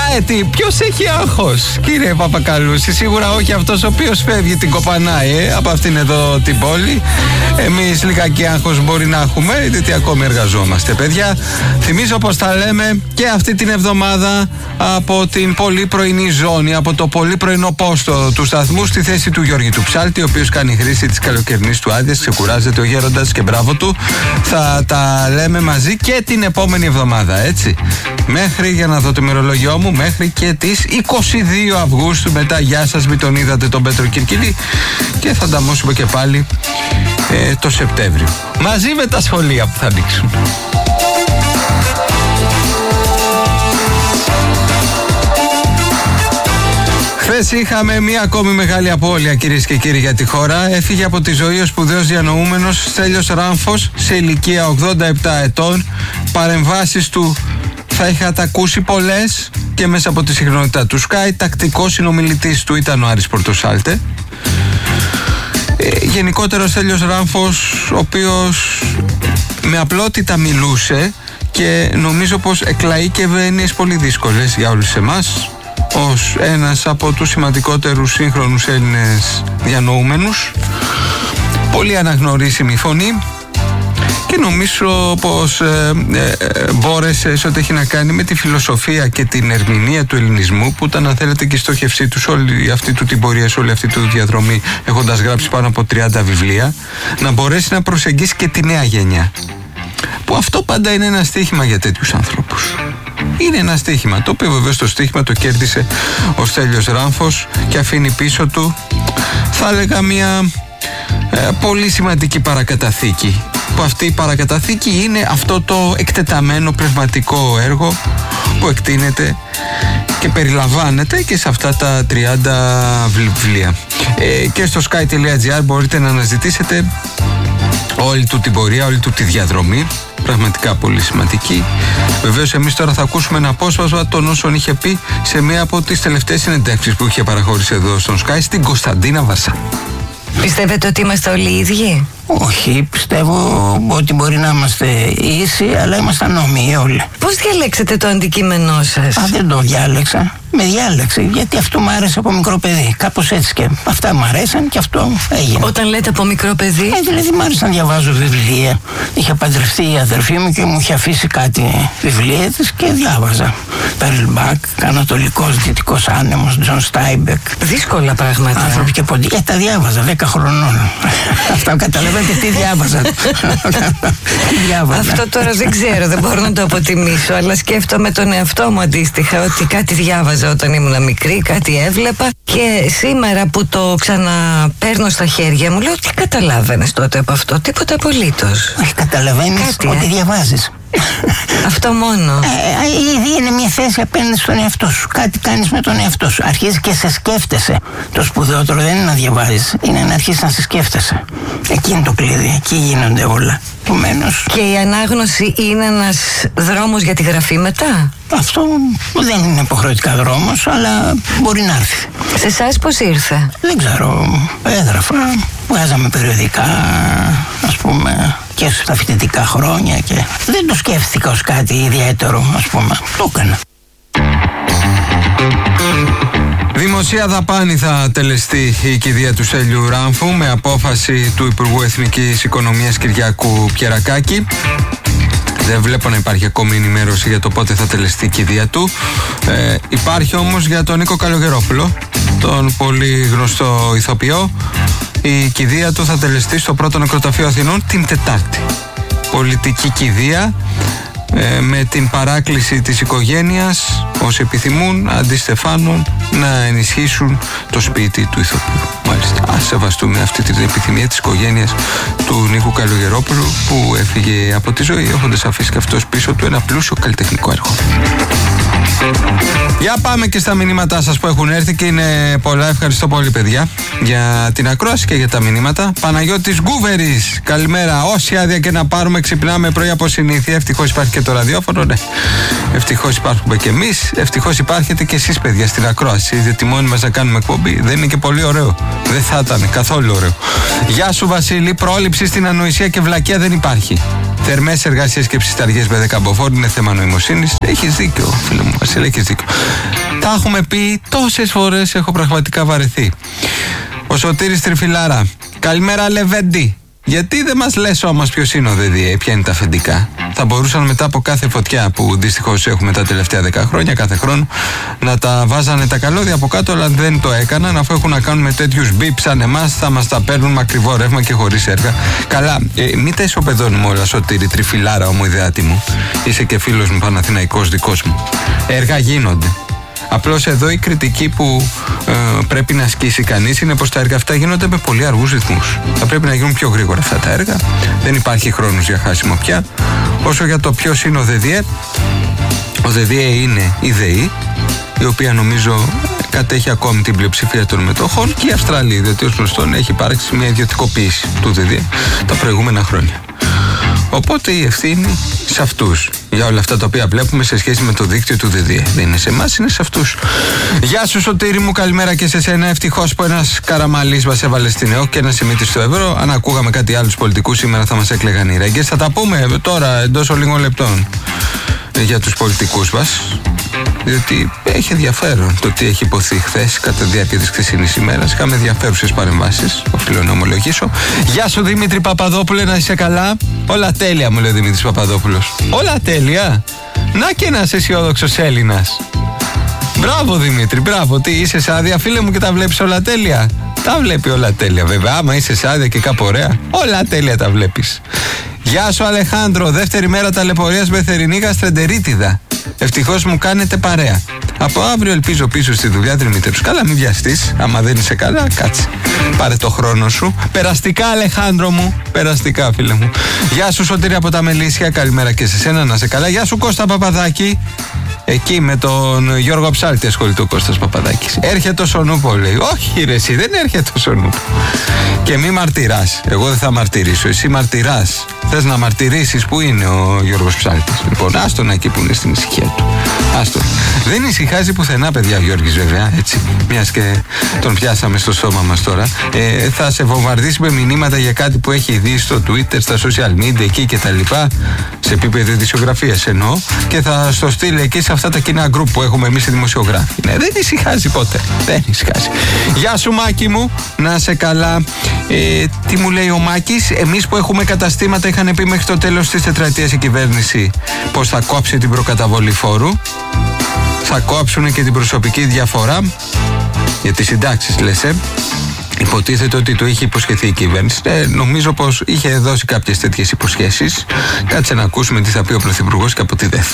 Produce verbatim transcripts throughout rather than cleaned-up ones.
Ε, τι, ποιος έχει άγχος, κύριε Παπακαλούση? Σίγουρα όχι αυτός ο οποίος φεύγει, την κοπανάει ε, από αυτήν εδώ την πόλη. Εμείς λιγάκι άγχος μπορεί να έχουμε, γιατί ακόμη εργαζόμαστε, παιδιά. Θυμίζω πως τα λέμε και αυτή την εβδομάδα από την πολύ πρωινή ζώνη, από το πολύ πρωινό πόστο του σταθμού, στη θέση του Γιώργη του Ψάλτη, ο οποίος κάνει χρήση της καλοκαιρινής του άδειας, ξεκουράζεται ο γέροντας και μπράβο του. Θα τα λέμε μαζί και την επόμενη εβδομάδα, έτσι. Μέχρι, για να δω το ημερολόγιό μου, μέχρι και τις είκοσι δύο Αυγούστου. Μετά, γεια σας, μην τον είδατε τον Πέτρο Κυρκυλή. Και θα ανταμώσουμε και πάλι ε, το Σεπτέμβριο, μαζί με τα σχολεία που θα ανοίξουν. Χθες είχαμε μία ακόμη μεγάλη απώλεια, κυρίες και κύριοι, για τη χώρα. Έφυγε από τη ζωή ο σπουδαίος διανοούμενος Στέλιος Ράμφος σε ηλικία ογδόντα επτά ετών. Παρεμβάσεις του θα είχατε ακούσει πολλές και μέσα από τη συχνότητα του Sky. Τακτικός συνομιλητής του ήταν ο Άρης Πορτοσάλτε. Ε, γενικότερα ο Στέλιος Ράμφος, ο οποίος με απλότητα μιλούσε και νομίζω πως εκλαΐκευε έννοιες πολύ δύσκολες για όλους εμάς, ως ένας από τους σημαντικότερους σύγχρονους Έλληνες διανοούμενους. Πολύ αναγνωρίσιμη φωνή και νομίζω πως ε, ε, μπόρεσε σε ό,τι έχει να κάνει με τη φιλοσοφία και την ερμηνεία του ελληνισμού, που ήταν, αν θέλετε, και η στόχευσή του σε όλη αυτή του την πορεία, σε όλη αυτή του διαδρομή, έχοντας γράψει πάνω από τριάντα βιβλία, να μπορέσει να προσεγγίσει και τη νέα γενιά, που αυτό πάντα είναι ένα στοίχημα για τέτοιους ανθρώπους. Είναι ένα στοίχημα, το οποίο βεβαίως το στοίχημα το κέρδισε ο Στέλιος Ράμφος και αφήνει πίσω του, θα έλεγα, μια ε, πολύ σημαντική παρακαταθήκη, που αυτή η παρακαταθήκη είναι αυτό το εκτεταμένο πνευματικό έργο που εκτείνεται και περιλαμβάνεται και σε αυτά τα τριάντα βιβλία. Ε, και στο sky τελεία gr μπορείτε να αναζητήσετε όλη του την πορεία, όλη του τη διαδρομή. Πραγματικά πολύ σημαντική. Βεβαίως εμείς τώρα θα ακούσουμε ένα απόσπασμα των όσων είχε πει σε μία από τις τελευταίες συνεντεύξεις που είχε παραχωρήσει εδώ στον Sky, στην Κωνσταντίνα Βασά. Πιστεύετε ότι είμαστε όλοι ίδιοι? Όχι, πιστεύω ότι μπορεί να είμαστε ίσοι, αλλά είμαστε ανώμοιοι όλοι. Πώς διαλέξετε το αντικείμενό σας? Α, δεν το διάλεξα. Με διάλεξε, γιατί αυτό μου άρεσε από μικρό παιδί. Κάπως έτσι, και αυτά μου αρέσαν και αυτό έγινε. Όταν λέτε από μικρό παιδί? Ε, δηλαδή μου άρεσε να διαβάζω βιβλία. Είχε παντρευτεί η αδερφή μου και μου είχε αφήσει κάτι βιβλία της και διάβαζα. Περλμπακ, Ανατολικός Δυτικός Άνεμος, Τζον Στάιμπεκ. Δύσκολα πράγματα. Άνθρωποι και ποντί. Ε, τα διάβαζα δέκα χρονών. Αυτά καταλαβαίνετε τι διάβαζα. Αυτό τώρα δεν ξέρω, δεν μπορώ να το αποτιμήσω, αλλά σκέφτομαι τον εαυτό μου αντίστοιχα, ότι κάτι διάβαζα όταν ήμουν μικρή, κάτι έβλεπα, και σήμερα που το ξαναπαίρνω στα χέρια μου, λέω, τι καταλάβαινες τότε από αυτό? Τίποτα απολύτως. Όχι, καταλαβαίνεις κάτι, ότι ε? διαβάζεις. Αυτό μόνο. Ε, ήδη είναι μια θέση απέναντι στον εαυτό σου. Κάτι κάνεις με τον εαυτό σου. Αρχίζεις και σε σκέφτεσαι. Το σπουδαιότερο δεν είναι να διαβάζεις, είναι να αρχίσεις να σε σκέφτεσαι. Εκεί είναι το κλειδί, εκεί γίνονται όλα. Επομένως, και η ανάγνωση είναι ένας δρόμος για τη γραφή μετά? Αυτό δεν είναι υποχρεωτικά δρόμος, αλλά μπορεί να έρθει. Σε εσάς πώς ήρθε? Δεν ξέρω, έγραφα, βγάζαμε περιοδικά, ας πούμε, και στα φοιτητικά χρόνια, και δεν το σκέφτηκα ως κάτι ιδιαίτερο, ας πούμε, το έκανα. Δημοσία δαπάνη θα τελεστεί η κηδεία του Στέλιου Ράμφου με απόφαση του Υπουργού Εθνικής Οικονομίας Κυριάκου Πιερακάκη. Δεν βλέπω να υπάρχει ακόμη ενημέρωση για το πότε θα τελεστεί η κηδεία του. Ε, υπάρχει όμως για τον Νίκο Καλογερόπουλο, τον πολύ γνωστό ηθοποιό. Η κηδεία του θα τελεστεί στο Πρώτο Νεκροταφείο Αθηνών την Τετάρτη. Πολιτική κηδεία, ε, με την παράκληση της οικογένειας, όσοι επιθυμούν, αντιστεφάνων, να ενισχύσουν το σπίτι του ηθοποιού. Μάλιστα, ας σεβαστούμε αυτή την επιθυμία της οικογένειας του Νίκου Καλογερόπουλου, που έφυγε από τη ζωή έχοντας αφήσει και αυτός πίσω του ένα πλούσιο καλλιτεχνικό έργο. Για πάμε και στα μηνύματά σας που έχουν έρθει και είναι πολλά. Ευχαριστώ πολύ, παιδιά, για την ακρόαση και για τα μηνύματα. Παναγιώτης Γκούβερης, καλημέρα. Όση άδεια και να πάρουμε, ξυπνάμε πρωί από συνήθεια. Ευτυχώς υπάρχει και το ραδιόφωνο, ναι. Ευτυχώς υπάρχουμε και εμείς. Ευτυχώς υπάρχετε και εσείς, παιδιά, στην ακρόαση. Διότι μόνοι μας να κάνουμε εκπομπή δεν είναι και πολύ ωραίο. Δεν θα ήταν καθόλου ωραίο. Γεια σου, Βασίλη. Πρόληψη στην ανοησία και βλακεία δεν υπάρχει. Θερμές εργασίες και ψισταριές με δεκαμποφόρη είναι θέμα νοημοσύνης. Έχεις δίκιο, φίλε μου Βασίλη, έχεις δίκιο. Τα έχουμε πει τόσες φορές, έχω πραγματικά βαρεθεί. Ο Σωτήρης Τριφυλάρα. Καλημέρα, Λεβέντη. Γιατί δεν μας λες όμως ποιος είναι ο ΔΔΕ, ποια είναι τα αφεντικά? Θα μπορούσαν μετά από κάθε φωτιά που δυστυχώς έχουμε τα τελευταία δέκα χρόνια, κάθε χρόνο, να τα βάζανε τα καλώδια από κάτω, αλλά δεν το έκαναν, αφού έχουν να κάνουν με τέτοιους μπιπ σαν εμάς, θα μας τα παίρνουν με ακριβό ρεύμα και χωρίς έργα. Καλά, ε, μην τα ισοπεδώνουμε όλα, Σωτήρη Τριφυλάρα, ομοειδεάτη μου. Είσαι και φίλος μου, Παναθηναϊκός δικός μου. Έργα γίνονται. Απλώς εδώ η κριτική που ε, πρέπει να ασκήσει κανείς είναι πως τα έργα αυτά γίνονται με πολύ αργούς ρυθμούς. Θα πρέπει να γίνουν πιο γρήγορα αυτά τα έργα. Δεν υπάρχει χρόνος για χάσιμο πια. Όσο για το ποιος είναι ο ΔΔΕ, ο ΔΔΕ είναι η ΔΕΗ, η οποία νομίζω κατέχει ακόμη την πλειοψηφία των μετοχών, και η Αυστραλία, διότι ως γνωστόν έχει υπάρξει μια ιδιωτικοποίηση του ΔΔΕ τα προηγούμενα χρόνια. Οπότε η ευθύνη σε αυτούς για όλα αυτά τα οποία βλέπουμε σε σχέση με το δίκτυο του ΔΔΕ. Δεν είναι σε εμάς, είναι σε αυτούς. Γεια σου Σωτήρη μου, καλημέρα και σε σένα. Ευτυχώς που ένας Καραμαλής μας έβαλε στην ΕΟΚ και ένας Σιμίτης στο ευρώ. Αν ακούγαμε κάτι άλλους πολιτικούς σήμερα θα μας έκλαιγαν οι ρέγγες. Θα τα πούμε τώρα εντός λίγων λεπτών για τους πολιτικούς μας, διότι έχει ενδιαφέρον το τι έχει υποθεί χθες κατά τη διάρκεια της χθεσινής ημέρας. Είχαμε ενδιαφέρουσες παρεμβάσεις, οφείλω να ομολογήσω. Γεια σου Δημήτρη Παπαδόπουλε, να είσαι καλά? Όλα τέλεια, μου λέει ο Δημήτρης Παπαδόπουλος. Όλα τέλεια. Να και ένας αισιόδοξος Έλληνας. Μπράβο Δημήτρη, μπράβο. Τι είσαι σε άδεια, φίλε μου, και τα βλέπεις όλα τέλεια? Τα βλέπει όλα τέλεια, βέβαια. Άμα είσαι σε άδεια και κάπου ωραία, όλα τέλεια τα βλέπεις. Γεια σου Αλεχάνδρο, δεύτερη μέρα ταλαιπωρίας με θερινή γαστρεντερίτιδα. Ευτυχώς μου κάνετε παρέα. Από αύριο ελπίζω πίσω στη δουλειά, Δημήτρη. Καλά, μην βιαστείς. Άμα δεν είσαι καλά, κάτσε. Πάρε το χρόνο σου. Περαστικά, Αλεχάνδρο μου. Περαστικά, φίλε μου. Γεια σου Σωτήρη από τα Μελίσια. Καλημέρα και σε σένα, να σε καλά. Γεια σου Κώστα Παπαδάκη. Εκεί με τον Γιώργο Ψάλτη ασχολείται ο Κώστας Παπαδάκης. Έρχεται ο Σονούπο, λέει. Όχι, ρε, εσύ δεν έρχεται ο Σονούπο. Και μη μαρτυράς. Εγώ δεν θα μαρτυρήσω. Εσύ μαρτυράς. Θες να μαρτυρήσεις που είναι ο Γιώργος Ψάλτης? Λοιπόν, άστον εκεί που είναι στην ησυχία του. Άστον. Δεν ησυχάζει πουθενά, παιδιά, ο Γιώργης, βέβαια. Έτσι. Μιας και τον πιάσαμε στο στόμα μας τώρα. Ε, θα σε βομβαρδίσει με μηνύματα για κάτι που έχει δει στο Twitter, στα social media εκεί κτλ. Σε επίπεδο ειδησιογραφίας εννοώ. Και θα στο στείλει εκεί σε αυτά τα κοινά γκρουπ που έχουμε εμείς οι δημοσιογράφοι. Ναι, δεν ησυχάζει ποτέ. Δεν ησυχάζει. Γεια σου Μάκη μου, να σε καλά. Ε, τι μου λέει ο Μάκης? Εμείς που έχουμε καταστήματα, είχαν πει μέχρι το τέλος της τετραετίας η κυβέρνηση πως θα κόψει την προκαταβολή φόρου. Θα κόψουν και την προσωπική διαφορά για τις συντάξεις, λες, ε. Υποτίθεται ότι το είχε υποσχεθεί η κυβέρνηση. Ε, νομίζω πως είχε δώσει κάποιες τέτοιες υποσχέσεις. Κάτσε να ακούσουμε τι θα πει ο Πρωθυπουργός και από τη ΔΕΘ.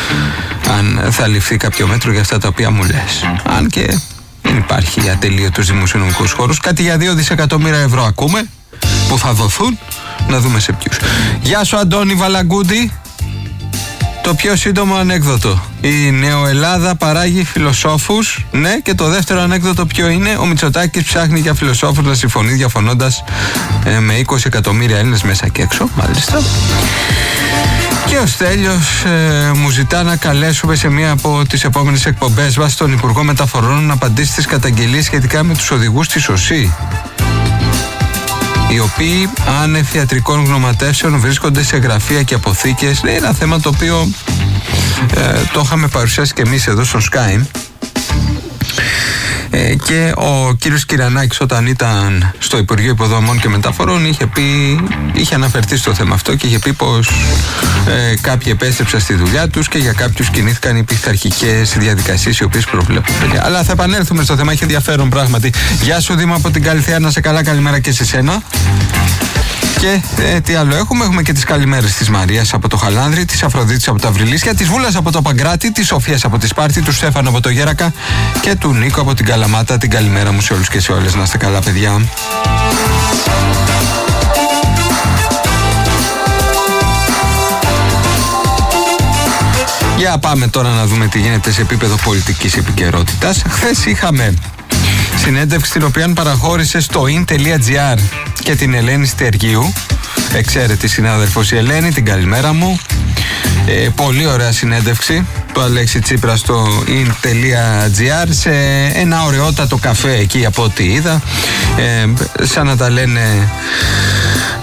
Αν θα ληφθεί κάποιο μέτρο για αυτά τα οποία μου λες. Αν και δεν υπάρχει ατελείωτος δημοσιονομικός χώρος. Κάτι για δύο δισεκατομμύρια ευρώ ακούμε που θα δοθούν. Να δούμε σε ποιους. Γεια σου Αντώνη Βαλαγκούντι. Το πιο σύντομο ανέκδοτο. Η Νεοελλάδα παράγει φιλοσόφους. Ναι, και το δεύτερο ανέκδοτο ποιο είναι? Ο Μητσοτάκης ψάχνει για φιλοσόφους να συμφωνεί διαφωνώντας ε, με είκοσι εκατομμύρια Έλληνες μέσα και έξω. Μάλιστα. Και ο Στέλιος ε, μου ζητά να καλέσουμε σε μία από τις επόμενες εκπομπές μας τον Υπουργό Μεταφορών να απαντήσει στις καταγγελίες σχετικά με τους οδηγούς της ΟΣΥ, οι οποίοι άνευ ιατρικών γνωματεύσεων βρίσκονται σε γραφεία και αποθήκες. Είναι ένα θέμα το οποίο ε, το είχαμε παρουσιάσει και εμείς εδώ στο Sky. Ε, και ο κύριος Κυρανάκης, όταν ήταν στο Υπουργείο Υποδομών και Μεταφορών, είχε, πει, είχε αναφερθεί στο θέμα αυτό και είχε πει πως ε, κάποιοι επέστρεψαν στη δουλειά τους και για κάποιους κινήθηκαν οι πειθαρχικές διαδικασίες οι οποίες προβλέπονται. Αλλά θα επανέλθουμε στο θέμα, έχει ενδιαφέρον πράγματι. Γεια σου Δήμα από την Καλυθέα, να σε καλά, καλημέρα και σε σένα. Και ε, τι άλλο έχουμε? Έχουμε και τις καλημέρες της Μαρίας από το Χαλάνδρη, της Αφροδίτης από τα Βρυλίσια, της Βούλας από το Παγκράτη, της Σοφίας από τη Σπάρτη, του Στέφανο από το Γέρακα και του Νίκο από την Καλαμάτα. Την καλημέρα μου σε όλους και σε όλες. Να είστε καλά, παιδιά. Για πάμε τώρα να δούμε τι γίνεται σε επίπεδο πολιτικής επικαιρότητας. Χθες είχαμε συνέντευξη την οποία παραχώρησε στο in.gr και την Ελένη Στεργίου. Εξαίρετη συνάδελφος η Ελένη, την καλημέρα μου. Ε, πολύ ωραία συνέντευξη του Αλέξη Τσίπρα στο in.gr σε ένα ωραιότατο καφέ εκεί από ό,τι είδα. Ε, σαν να τα λένε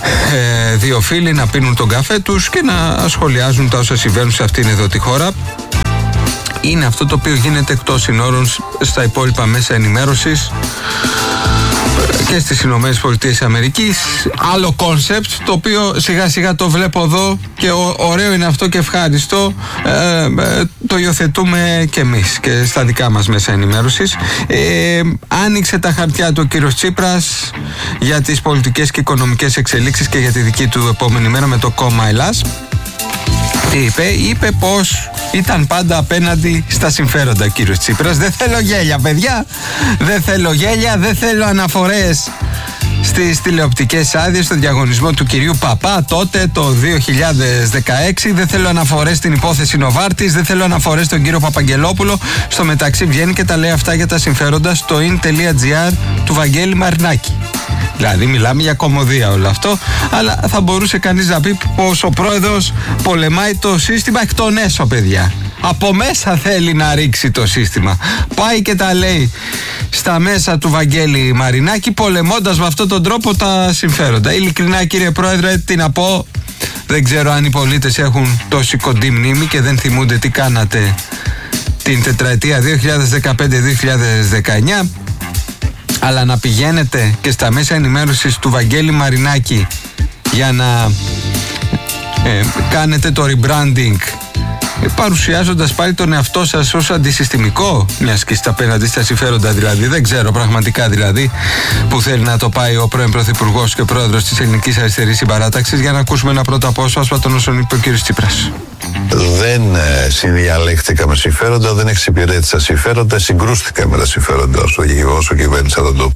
ε, δύο φίλοι να πίνουν τον καφέ τους και να σχολιάζουν τα όσα συμβαίνουν σε αυτήν εδώ τη χώρα. Είναι αυτό το οποίο γίνεται εκτός συνόρων στα υπόλοιπα μέσα ενημέρωσης και στις Ηνωμένες Πολιτείες Αμερικής. Άλλο κόνσεπτ, το οποίο σιγά σιγά το βλέπω εδώ και ο, ωραίο είναι αυτό και ευχάριστο. Ε, ε, το υιοθετούμε και εμείς και στα δικά μας μέσα ενημέρωσης. Ε, άνοιξε τα χαρτιά του ο κύριος Τσίπρας για τις πολιτικές και οικονομικές εξελίξεις και για τη δική του επόμενη μέρα με το κόμμα Ελλάς. Τι είπε, είπε πως ήταν πάντα απέναντι στα συμφέροντα κύριος Τσίπρας. Δεν θέλω γέλια, παιδιά. Δεν θέλω γέλια, δεν θέλω αναφορές στις τηλεοπτικές άδειες, στον διαγωνισμό του κυρίου Παπά τότε το δύο χιλιάδες δεκαέξι. Δεν θέλω αναφορές στην υπόθεση Νοβάρτης, δεν θέλω αναφορές στον κύριο Παπαγγελόπουλο. Στο μεταξύ βγαίνει και τα λέει αυτά για τα συμφέροντα στο in.gr του Βαγγέλη Μαρινάκη. Δηλαδή μιλάμε για κωμωδία όλο αυτό, αλλά θα μπορούσε κανείς να πει πως ο πρόεδρος πολεμάει το σύστημα εκ των έσω, παιδιά. Από μέσα θέλει να ρίξει το σύστημα. Πάει και τα λέει στα μέσα του Βαγγέλη Μαρινάκη, πολεμώντας με αυτόν τον τρόπο τα συμφέροντα. Ειλικρινά, κύριε Πρόεδρε, τι να πω, δεν ξέρω αν οι πολίτες έχουν τόση κοντή μνήμη και δεν θυμούνται τι κάνατε την τετραετία δύο χιλιάδες δεκαπέντε δύο χιλιάδες δεκαεννιά. Αλλά να πηγαίνετε και στα μέσα ενημέρωσης του Βαγγέλη Μαρινάκη για να ε, κάνετε το rebranding, ε, παρουσιάζοντας πάλι τον εαυτό σας ως αντισυστημικό, μιας και στα απέναντι στα συμφέροντα δηλαδή. Δεν ξέρω πραγματικά δηλαδή που θέλει να το πάει ο πρώην Πρωθυπουργός και πρόεδρος της Ελληνικής Αριστερής Συμπαράταξης. Για να ακούσουμε ένα πρώτο απόσπασμα των όσων είπε ο κ. Τσίπρας. Δεν ε, συνδιαλέχτηκα με συμφέροντα, δεν εξυπηρέτησα συμφέροντα, συγκρούστηκα με τα συμφέροντα όσο, όσο κυβέρνησα τον τόπο.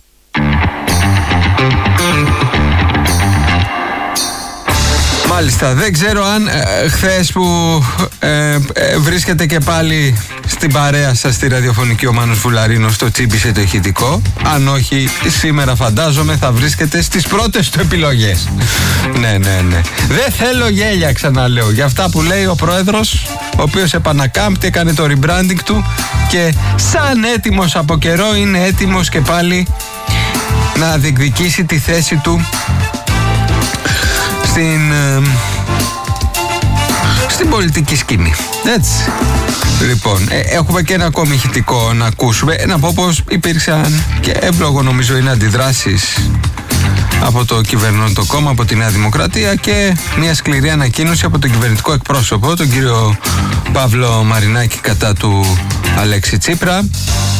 Μάλιστα, δεν ξέρω αν ε, χθες που ε, ε, βρίσκεται και πάλι στην παρέα σας στη ραδιοφωνική ο Μάνος Βουλαρίνος το τσίπησε το ηχητικό. Αν όχι, σήμερα φαντάζομαι θα βρίσκεται στις πρώτες του επιλογές. Ναι, ναι, ναι. Δεν θέλω γέλια, ξαναλέω, για αυτά που λέει ο πρόεδρος, ο οποίος επανακάμπτει, έκανε το rebranding του και σαν έτοιμος από καιρό είναι έτοιμος και πάλι να διεκδικήσει τη θέση του στην, ε, στην πολιτική σκηνή. Έτσι. Λοιπόν, ε, έχουμε και ένα ακόμη ηχητικό να ακούσουμε. Να πω πως υπήρξαν και εύλογο νομίζω είναι αντιδράσεις από το κυβερνώντο κόμμα, από τη Νέα Δημοκρατία και μια σκληρή ανακοίνωση από τον κυβερνητικό εκπρόσωπο, τον κύριο Παύλο Μαρινάκη, κατά του Αλέξη Τσίπρα,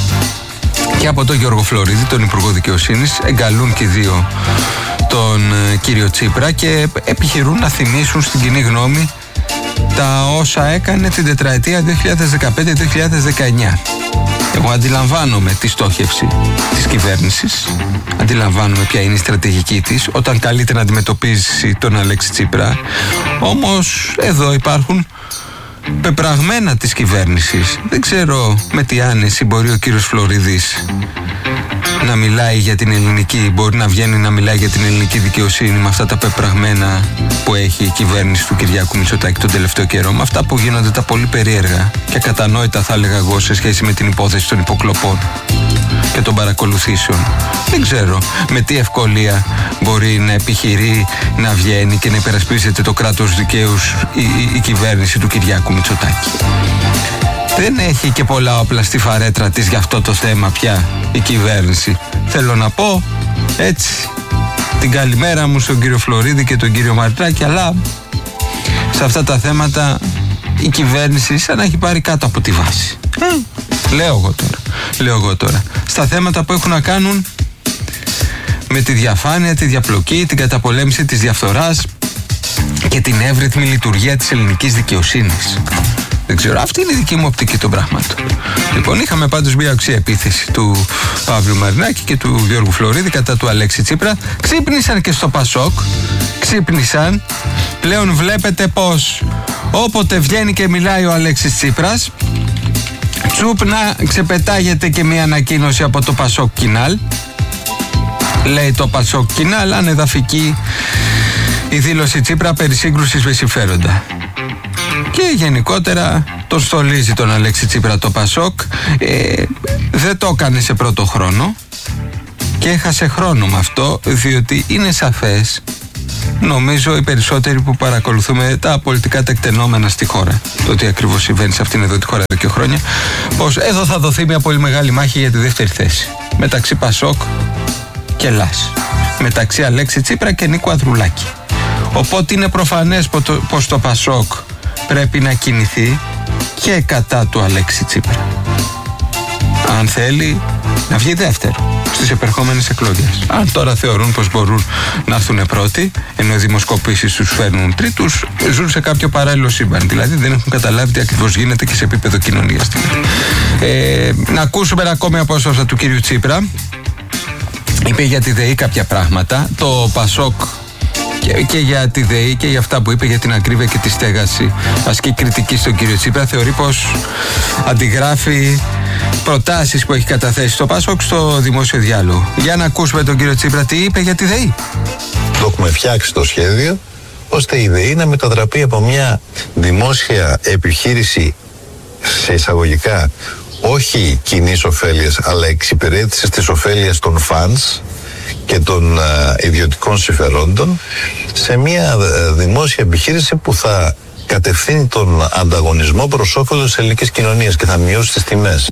και από τον Γιώργο Φλωρίδη, τον Υπουργό Δικαιοσύνης. Εγκαλούν και οι δύο τον ε, κύριο Τσίπρα και επιχειρούν να θυμίσουν στην κοινή γνώμη τα όσα έκανε την τετραετία δύο χιλιάδες δεκαπέντε δύο χιλιάδες δεκαεννιά. Εγώ αντιλαμβάνομαι τη στόχευση της κυβέρνησης, αντιλαμβάνομαι ποια είναι η στρατηγική της όταν καλείται να αντιμετωπίσει τον Αλέξη Τσίπρα. Όμως εδώ υπάρχουν πεπραγμένα της κυβέρνησης. Δεν ξέρω με τι άνεση μπορεί ο κύριος Φλωρίδης να μιλάει για την ελληνική, μπορεί να βγαίνει να μιλάει για την ελληνική δικαιοσύνη με αυτά τα πεπραγμένα που έχει η κυβέρνηση του Κυριάκου Μητσοτάκη τον τελευταίο καιρό, με αυτά που γίνονται τα πολύ περίεργα και ακατανόητα, θα έλεγα εγώ, σε σχέση με την υπόθεση των υποκλοπών και των παρακολουθήσεων. Δεν ξέρω με τι ευκολία μπορεί να επιχειρεί να βγαίνει και να υπερασπίζεται το κράτος δικαίου η, η, η κυβέρνηση του Κυριάκου Μητσοτάκη. Δεν έχει και πολλά όπλα στη φαρέτρα της για αυτό το θέμα πια η κυβέρνηση. Θέλω να πω έτσι την καλημέρα μου στον κύριο Φλωρίδη και τον κύριο Μαρινάκη, αλλά σε αυτά τα θέματα η κυβέρνηση σαν να έχει πάρει κάτω από τη βάση. Ε, λέω εγώ τώρα. Λέω εγώ τώρα. Στα θέματα που έχουν να κάνουν με τη διαφάνεια, τη διαπλοκή, την καταπολέμηση της διαφθοράς και την εύρυθμη λειτουργία της ελληνικής δικαιοσύνης. Δεν ξέρω, αυτή είναι η δική μου οπτική των πραγμάτων. Λοιπόν, είχαμε πάντως μια οξύ επίθεση του Παύλου Μαρινάκη και του Γιώργου Φλωρίδη κατά του Αλέξη Τσίπρα. Ξύπνησαν και στο Πασόκ, ξύπνησαν. Πλέον βλέπετε πως όποτε βγαίνει και μιλάει ο Αλέξης Τσίπρας, τσουπ να ξεπετάγεται και μια ανακοίνωση από το Πασόκ Κινάλ. Λέει το Πασόκ Κινάλ, ανεδαφική η δήλωση Τσίπρα περί σύγκρουσης με συμφέροντα. Και γενικότερα τον στολίζει τον Αλέξη Τσίπρα το Πασόκ. ε, Δεν το έκανε σε πρώτο χρόνο και έχασε χρόνο με αυτό, διότι είναι σαφές νομίζω οι περισσότεροι που παρακολουθούμε τα πολιτικά τεκτενόμενα στη χώρα, το τι ακριβώς συμβαίνει σε αυτήν εδώ τη χώρα εδώ και χρόνια, πως εδώ θα δοθεί μια πολύ μεγάλη μάχη για τη δεύτερη θέση μεταξύ Πασόκ και Λάς, μεταξύ Αλέξη Τσίπρα και Νίκου Ανδρουλάκη. Οπότε είναι προφανές πως το Πασόκ πρέπει να κινηθεί και κατά του Αλέξη Τσίπρα, αν θέλει να βγει δεύτερο στις επερχόμενες εκλογές. Αν τώρα θεωρούν πως μπορούν να έρθουν πρώτοι, ενώ οι δημοσκοπήσεις τους φέρνουν τρίτους, ζουν σε κάποιο παράλληλο σύμπαν. Δηλαδή δεν έχουν καταλάβει τι ακριβώς γίνεται και σε επίπεδο κοινωνίας. Ε, να ακούσουμε ένα ακόμη απόσπασμα του κύριου Τσίπρα. Είπε για τη ΔΕΗ κάποια πράγματα. Το Πασόκ και, και για τη ΔΕΗ και για αυτά που είπε για την ακρίβεια και τη στέγαση ασκεί κριτική στον κύριο Τσίπρα. Θεωρεί πως αντιγράφει προτάσεις που έχει καταθέσει το Πασόκ στο δημόσιο διάλογο. Για να ακούσουμε τον κύριο Τσίπρα τι είπε για τη ΔΕΗ. Το έχουμε φτιάξει το σχέδιο ώστε η ΔΕΗ να μετατραπεί από μια δημόσια επιχείρηση, σε εισαγωγικά, όχι κοινής ωφέλειας, αλλά εξυπηρέτησης της ωφέλειας των φανς και των α, ιδιωτικών συμφερόντων, σε μια α, δημόσια επιχείρηση που θα κατευθύνει τον ανταγωνισμό προς όφελος της ελληνικής κοινωνίας και θα μειώσει τις τιμές.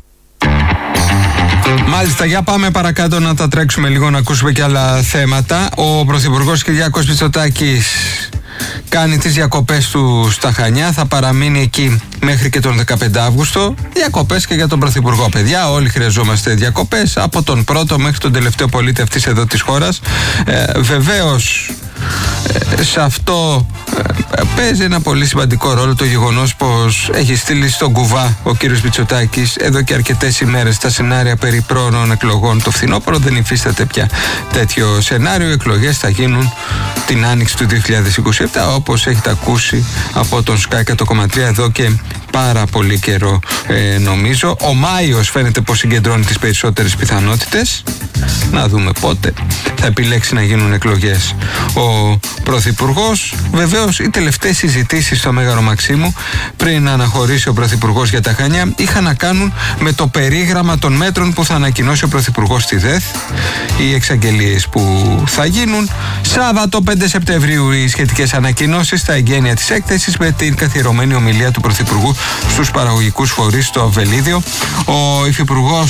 Μάλιστα, για πάμε παρακάτω να τα τρέξουμε λίγο, να ακούσουμε και άλλα θέματα. Ο Πρωθυπουργός Κυριάκος Μητσοτάκης κάνει τις διακοπές του στα Χανιά, θα παραμείνει εκεί μέχρι και τον δεκαπέντε Αύγουστο. Διακοπές και για τον Πρωθυπουργό, παιδιά, όλοι χρειαζόμαστε διακοπές, από τον πρώτο μέχρι τον τελευταίο πολίτη αυτής εδώ της χώρας. ε, Βεβαίως ε, σε αυτό ε, παίζει ένα πολύ σημαντικό ρόλο το γεγονός πως έχει στείλει στον κουβά ο κύριος Μητσοτάκης εδώ και αρκετές ημέρες τα σενάρια περί πρόωρων εκλογών το φθινόπωρο. Δεν υφίσταται πια τέτοιο σενάριο. Οι εκλογές θα γίνουν την άνοιξη του δύο χιλιάδες είκοσι επτά, όπως έχετε ακούσει από τον Sky εκατό κόμμα τρία εδώ και πάρα πολύ καιρό, ε, νομίζω. Ο Μάιος φαίνεται πως συγκεντρώνει τις περισσότερες πιθανότητες. Να δούμε πότε θα επιλέξει να γίνουν εκλογές ο Πρωθυπουργός. Βεβαίως, οι τελευταίες συζητήσεις στο Μέγαρο Μαξίμου πριν να αναχωρήσει ο Πρωθυπουργός για τα Χανιά είχαν να κάνουν με το περίγραμμα των μέτρων που θα ανακοινώσει ο Πρωθυπουργός στη ΔΕΘ, οι εξαγγελίες που θα γίνουν. Σάββατο πέντε Σεπτεμβρίου οι σχετικές ανακοινώσεις στα εγγένεια της έκθεσης με την καθιερωμένη ομιλία του Πρωθυπουργού στους παραγωγικούς φορείς στο Βελίδιο. Ο Υφυπουργός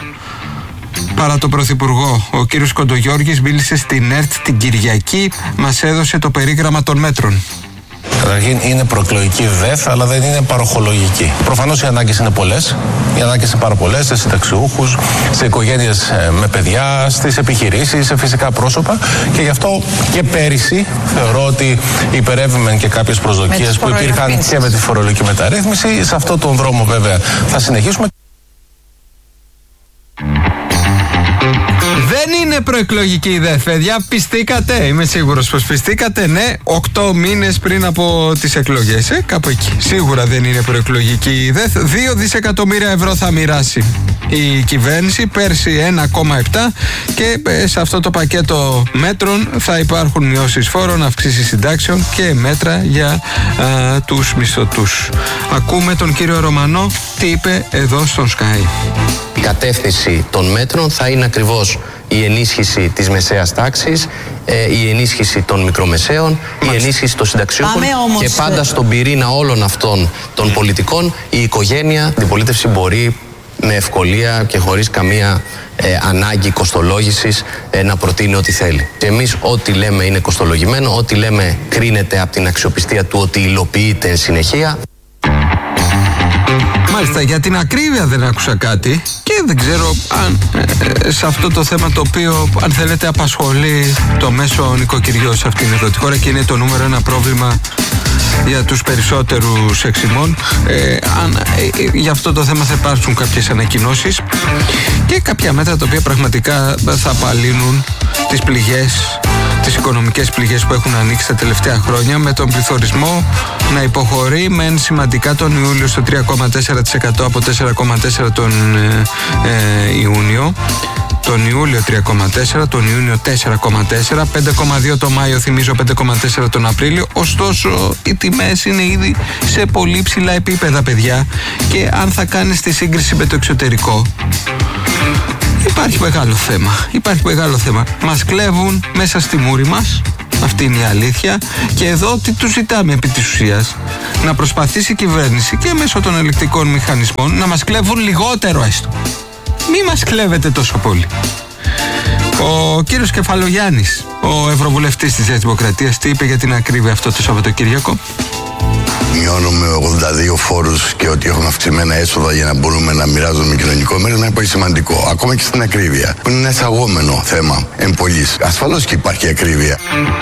παρά τον Πρωθυπουργό, ο κύριος Κοντογιώργης, μίλησε στην ΕΡΤ την Κυριακή, μας έδωσε το περίγραμμα των μέτρων. Καταρχήν είναι προεκλογική ΔΕΘ, αλλά δεν είναι παροχολογική. Προφανώς οι ανάγκες είναι πολλές. Οι ανάγκες είναι πάρα πολλές σε συνταξιούχους, σε οικογένειες με παιδιά, στις επιχειρήσεις, σε φυσικά πρόσωπα. Και γι' αυτό και πέρυσι θεωρώ ότι υπερεύημεν και κάποιες προσδοκίες που υπήρχαν και με τη φορολογική μεταρρύθμιση. Σε αυτόν τον δρόμο βέβαια θα συνεχίσουμε. Δεν είναι προεκλογική η ΔΕΘ, παιδιά. Πιστήκατε, είμαι σίγουρος πως πιστήκατε. Ναι, οκτώ μήνες πριν από τις εκλογές. Ε, κάπου εκεί. Σίγουρα δεν είναι προεκλογική η ΔΕΘ. Δύο δισεκατομμύρια ευρώ θα μοιράσει η κυβέρνηση, πέρσι ένα κόμμα επτά, και σε αυτό το πακέτο μέτρων θα υπάρχουν μειώσεις φόρων, αυξήσεις συντάξεων και μέτρα για α, τους μισθωτούς. Ακούμε τον κύριο Ρωμανό τι είπε εδώ στον Sky. Η κατεύθυνση των μέτρων θα είναι ακριβώς η ενίσχυση της μεσαίας τάξης, η ενίσχυση των μικρομεσαίων, η ενίσχυση των συνταξιούχων και πάντα στον πυρήνα όλων αυτών των πολιτικών η οικογένεια, η αντιπολίτευση μπορεί με ευκολία και χωρίς καμία ε, ανάγκη κοστολόγησης ε, να προτείνει ό,τι θέλει. Και εμείς ό,τι λέμε είναι κοστολογημένο, ό,τι λέμε κρίνεται από την αξιοπιστία του ότι υλοποιείται εν συνεχεία. Μάλιστα, για την ακρίβεια δεν άκουσα κάτι και δεν ξέρω αν ε, σε αυτό το θέμα το οποίο, αν θέλετε, απασχολεί το μέσο νοικοκυριό σε αυτήν εδώ τη χώρα και είναι το νούμερο ένα πρόβλημα για τους περισσότερους εξημών. Ε, αν ε, για αυτό το θέμα θα υπάρξουν κάποιες ανακοινώσεις και κάποια μέτρα τα οποία πραγματικά θα απαλύνουν τις πληγές, τις οικονομικές πληγές που έχουν ανοίξει τα τελευταία χρόνια, με τον πληθωρισμό να υποχωρεί μεν σημαντικά τον Ιούλιο στο τρία κόμμα τέσσερα τοις εκατό από τέσσερα κόμμα τέσσερα τον ε, ε, Ιούνιο. Τον Ιούλιο τρία κόμμα τέσσερα, τον Ιούνιο τέσσερα κόμμα τέσσερα, πέντε κόμμα δύο το Μάιο, θυμίζω πέντε κόμμα τέσσερα τον Απρίλιο. Ωστόσο οι τιμές είναι ήδη σε πολύ ψηλά επίπεδα, παιδιά, και αν θα κάνεις τη σύγκριση με το εξωτερικό, υπάρχει μεγάλο θέμα. Υπάρχει μεγάλο θέμα. Μας κλέβουν μέσα στη μούρη μας Αυτή είναι η αλήθεια. Και εδώ τι του ζητάμε επί της ουσίας? Να προσπαθήσει η κυβέρνηση και μέσω των ελεκτικών μηχανισμών να μας κλέβουν λιγότερο έστω. Μη μας κλέβετε τόσο πολύ. Ο κύριος Κεφαλογιάννης, ο ευρωβουλευτής της Νέας Δημοκρατίας, τι είπε για την ακρίβεια αυτό το Σαββατοκύριακο? Μειώνουμε ογδόντα δύο φόρους και ότι έχουμε αυξημένα έσοδα για να μπορούμε να μοιράζουμε κοινωνικό μέρος, είναι πολύ σημαντικό. Ακόμα και στην ακρίβεια, που είναι ένα εισαγόμενο θέμα εμπολής. Ασφαλώς και υπάρχει ακρίβεια.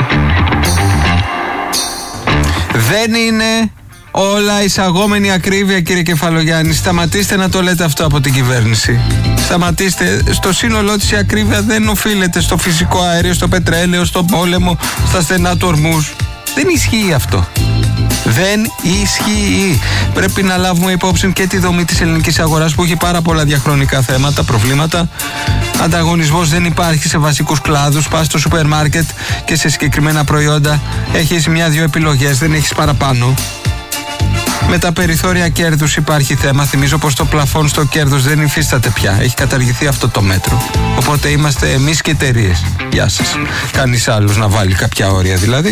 Δεν είναι όλα εισαγόμενη ακρίβεια, κύριε Κεφαλογιάννη. Σταματήστε να το λέτε αυτό από την κυβέρνηση. Σταματήστε. Στο σύνολό της η ακρίβεια δεν οφείλεται στο φυσικό αέριο, στο πετρέλαιο, στον πόλεμο, στα στενά του ορμούς. Δεν ισχύει αυτό. Δεν ισχύει. Πρέπει να λάβουμε υπόψη και τη δομή της ελληνικής αγοράς που έχει πάρα πολλά διαχρονικά θέματα, προβλήματα. Ανταγωνισμός δεν υπάρχει σε βασικούς κλάδους. Πας στο σούπερ μάρκετ και σε συγκεκριμένα προϊόντα έχεις μια-δυο επιλογές, δεν έχεις παραπάνω. Με τα περιθώρια κέρδους υπάρχει θέμα. Θυμίζω πως το πλαφόν στο κέρδος δεν υφίσταται πια. Έχει καταργηθεί αυτό το μέτρο. Οπότε είμαστε εμείς και εταιρείες. Γεια σας. Κανείς άλλος να βάλει κάποια όρια δηλαδή.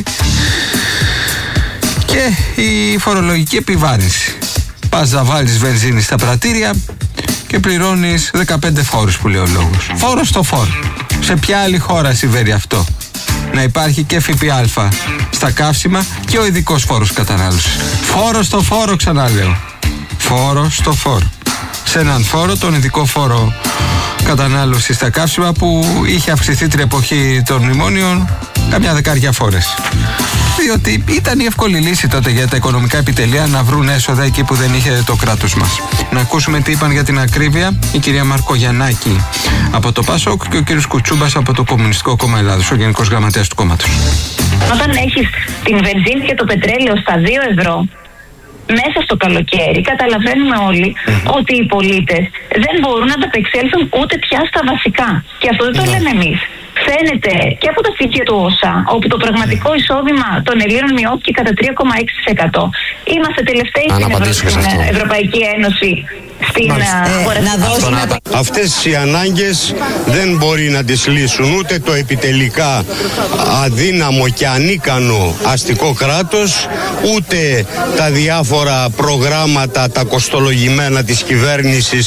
Και η φορολογική επιβάρυνση. Πας να βάλεις βενζίνη στα πρατήρια και πληρώνεις δεκαπέντε φόρους που λέει ο λόγος. Φόρος στο φόρο. Σε ποια άλλη χώρα συμβαίνει αυτό? Να υπάρχει και ΦΠΑ στα καύσιμα και ο ειδικός φόρος κατανάλωσης. Φόρο στο φόρο, ξαναλέω. Φόρο στο φόρο. Σε έναν φόρο, τον ειδικό φόρο κατανάλωσης στα καύσιμα, που είχε αυξηθεί την εποχή των μνημόνιων καμιά δεκάρια φορές. Διότι ήταν η εύκολη λύση τότε για τα οικονομικά επιτελεία να βρουν έσοδα εκεί που δεν είχε το κράτος μας. Να ακούσουμε τι είπαν για την ακρίβεια η κυρία Μαρκογιαννάκη από το ΠΑΣΟΚ και ο κύριος Κουτσούμπας από το Κομμουνιστικό Κόμμα Ελλάδος, ο Γενικός Γραμματέας του κόμματος. Όταν έχεις την βενζίνη και το πετρέλαιο στα δύο ευρώ μέσα στο καλοκαίρι, καταλαβαίνουμε όλοι ότι οι πολίτες δεν μπορούν να ανταπεξέλθουν ούτε πια στα βασικά. Και αυτό δεν το λέμε εμείς. Φαίνεται και από τα στοιχεία του ΩΣΑ, όπου το πραγματικό εισόδημα των Ελλήνων μειώθηκε κατά τρία κόμμα έξι τοις εκατό. Είμαστε τελευταίοι στην, Ευρω... στην Ευρωπαϊκή Ένωση στην αγορά. Ε, να δώσουμε... Αυτές οι ανάγκες δεν μπορεί να τις λύσουν ούτε το επιτελικά αδύναμο και ανίκανο αστικό κράτος, ούτε τα διάφορα προγράμματα, τα κοστολογημένα της κυβέρνησης.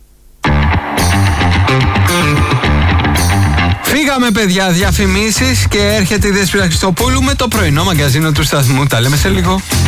Φύγαμε, παιδιά, διαφημίσεις και έρχεται η Δέσποινα Χριστοπούλου με το πρωινό μαγκαζίνο του σταθμού. Τα λέμε σε λίγο.